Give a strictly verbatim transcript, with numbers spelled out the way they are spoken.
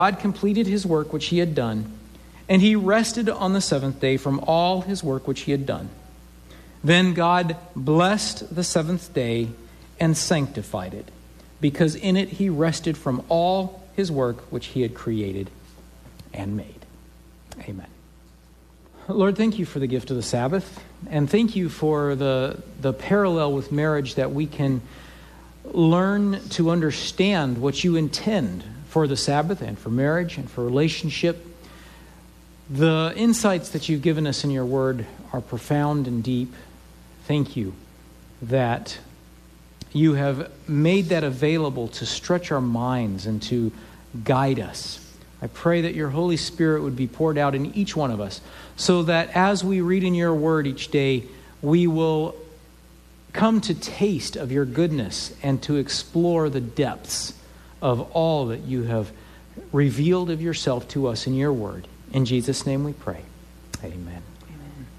God completed his work which he had done, and he rested on the seventh day from all his work which he had done. Then God blessed the seventh day and sanctified it, because in it he rested from all his work which he had created and made. Amen. Lord, thank you for the gift of the Sabbath, and thank you for the, the parallel with marriage that we can learn to understand what you intend for the Sabbath and for marriage and for relationship. The insights that you've given us in your word are profound and deep. Thank you that you have made that available to stretch our minds and to guide us. I pray that your Holy Spirit would be poured out in each one of us, so that as we read in your word each day, we will come to taste of your goodness and to explore the depths of all that you have revealed of yourself to us in your word. In Jesus' name we pray. Amen.